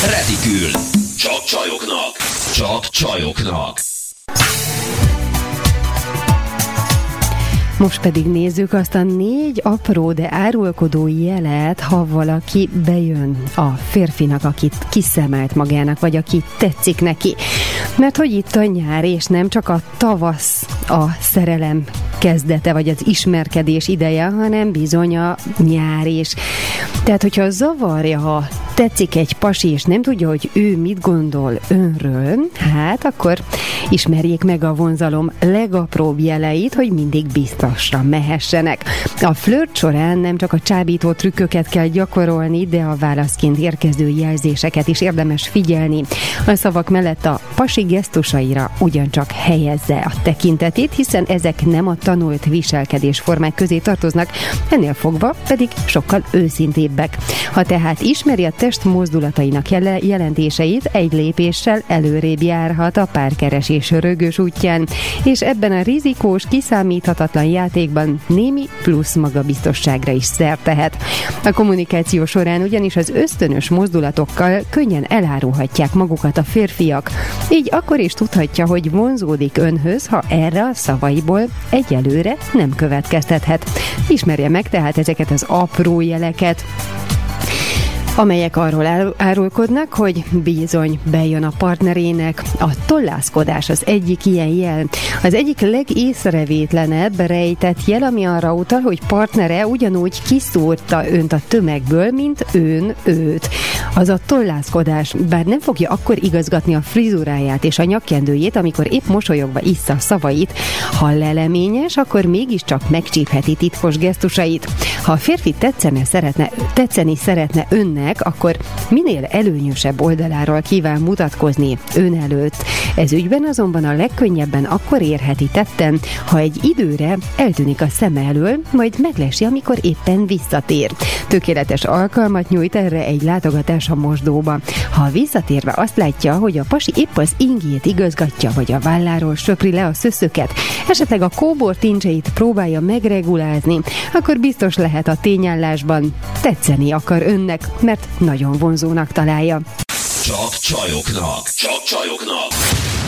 Retikül. Csak csajoknak. Csak csajoknak. Most pedig nézzük azt a 4 apró, de árulkodó jelet, ha valaki bejön a férfinak, akit kiszemelt magának, vagy aki tetszik neki. Mert hogy itt a nyár, és nem csak a tavasz a szerelem kezdete, vagy az ismerkedés ideje, hanem bizony a nyár is. Tehát, hogyha zavarja, ha tetszik egy pasi, és nem tudja, hogy ő mit gondol önről, hát akkor ismerjék meg a vonzalom legapróbb jeleit, hogy mindig biztosra mehessenek. A flirt során nem csak a csábító trükköket kell gyakorolni, de a válaszként érkező jelzéseket is érdemes figyelni. A szavak mellett a pasi gesztusaira ugyancsak helyezze a tekintetét, hiszen ezek nem a tanult viselkedésformák közé tartoznak, ennél fogva pedig sokkal őszintébbek. Ha tehát ismeri a test mozdulatainak jelentéseit, egy lépéssel előrébb járhat a párkeresés rögös útján, és ebben a rizikós, kiszámíthatatlan játékban némi plusz magabiztosságra is szert tehet. A kommunikáció során ugyanis az ösztönös mozdulatokkal könnyen elárulhatják magukat a férfiak, így akkor is tudhatja, hogy vonzódik önhöz, ha erre a szavaiból egyelőre nem következtethet. Ismerje meg tehát ezeket az apró jeleket, amelyek arról árulkodnak, hogy bizony bejön a partnerének. A tollászkodás az egyik ilyen jel. Az egyik legészrevétlenebb rejtett jel, ami arra utal, hogy partnere ugyanúgy kiszúrta önt a tömegből, mint ön őt. Az a tollászkodás, bár nem fogja akkor igazgatni a frizuráját és a nyakkendőjét, amikor épp mosolyogva issza a szavait, ha leleményes, akkor mégiscsak megcsípheti titkos gesztusait. Ha a férfi tetszeni szeretne önnek, akkor minél előnyösebb oldaláról kíván mutatkozni ön előtt. Ez ügyben azonban a legkönnyebben akkor érheti tetten, ha egy időre eltűnik a szem elől, majd meglesi, amikor éppen visszatér. Tökéletes alkalmat nyújt erre egy látogatás a mosdóba. Ha visszatérve azt látja, hogy a pasi épp az ingjét igazgatja, vagy a válláról söpri le a szöszöket, esetleg a kóbor tincseit próbálja megregulázni, akkor biztos lehet a tényállásban tetszeni akar önnek, mert nagyon vonzónak találja. Csak csajoknak. Csak csajoknak.